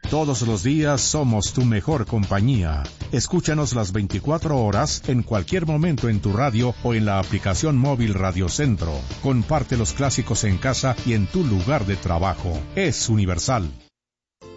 Todos los días somos tu mejor compañía. Escúchanos las 24 horas, en cualquier momento en tu radio o en la aplicación móvil Radio Centro. Comparte los clásicos en casa y en tu lugar de trabajo. Es universal.